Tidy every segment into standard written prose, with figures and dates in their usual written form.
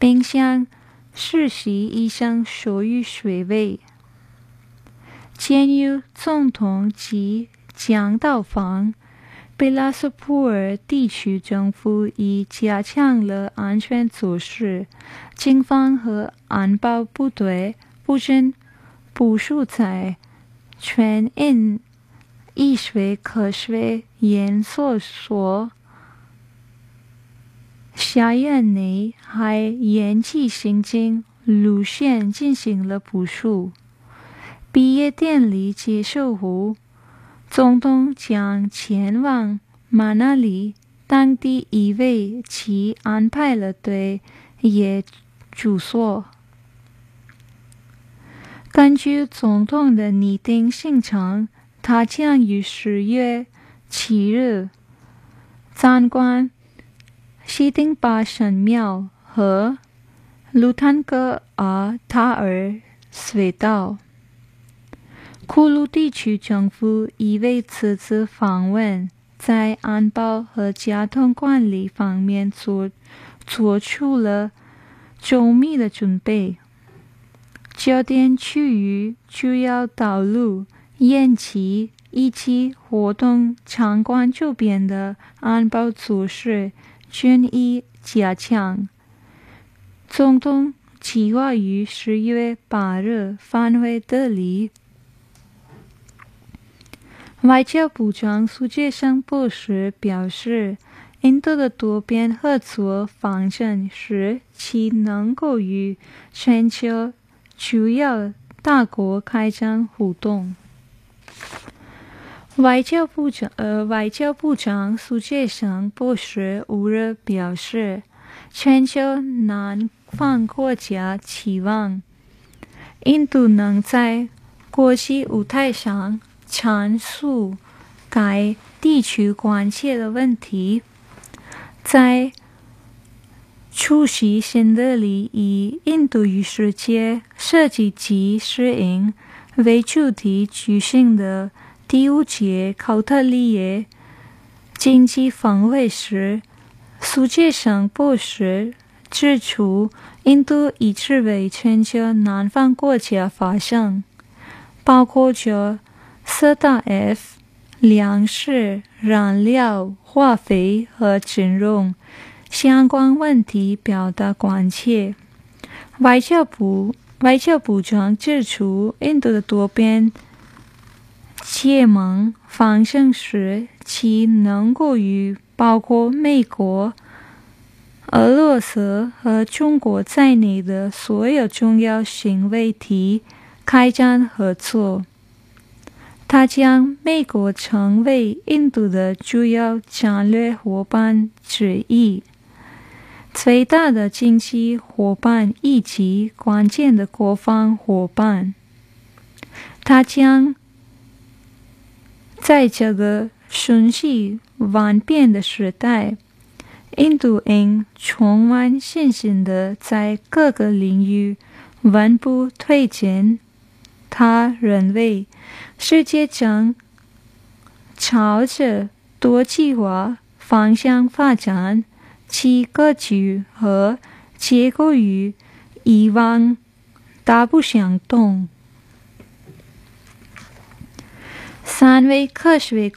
并向实习医生授予学位。鉴于总统及江岛方贝拉斯普尔地区政府已加强了安全措施，警方和安保部队不仅部署在全印医学科学研究所校园内，还沿其行进路线进行了部署。毕业典礼结束后，总统将前往马那里，当地以为其安排了对业住所。根据总统的拟定行程，他将于10月7日参观西丁巴神庙和卢坦格阿塔尔隧道。库鲁地区政府已为此次访问在安保和交通管理方面做出了周密的准备。焦点区域主要道路、延期以及活动场馆周边的安保措施均已加强。总统计划于10月8日返回德里。外交部长苏杰生博士表示，印度的多边合作方针是其能够与全球主要大国开展互动。外交部长苏杰生博士5日表示，全球南方国家期望印度能在国际舞台上阐述该地区关切的问题。在出席新德里以印度与世界设计及适应为主题举行的第5届考特利耶经济峰会时，苏杰生博士指出，印度一直为全球南方国家发声，包括着4-F、粮食、燃料、化肥和金融相关问题表达关切。外交部长指出，印度的多边结盟方针是其能够与包括美国、俄罗斯和中国在内的所有重要经纬体开展合作。他将美国成为印度的主要战略伙伴之一，最大的经济伙伴以及关键的国防伙伴。他将在这个瞬息万变的时代，印度应充满信心地在各个领域稳步推进。他认为，世界正朝着多极化方向发展，其格局和结构与以往大不相同。3位科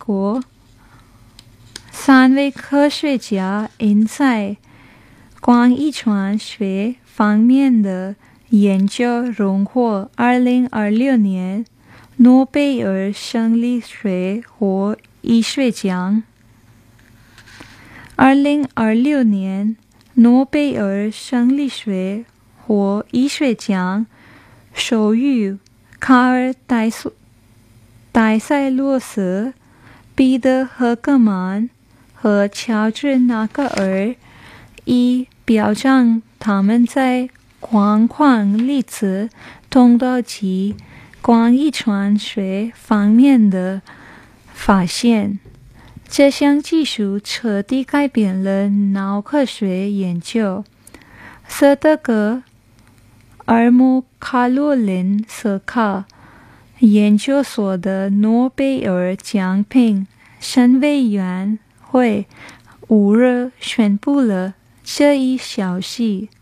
学家因在广义传学方面的研究荣获2026年诺贝尔生理学或医学奖。2026年诺贝尔生理学或医学奖授予卡尔戴塞罗斯、彼得赫格曼和乔治纳格尔，以表彰他们在光矿粒子通道及广义传学方面的发现。这项技术彻底改变了脑科学研究。斯德哥尔摩卡罗琳斯卡研究所的诺贝尔奖评审委员会5日宣布了这一消息。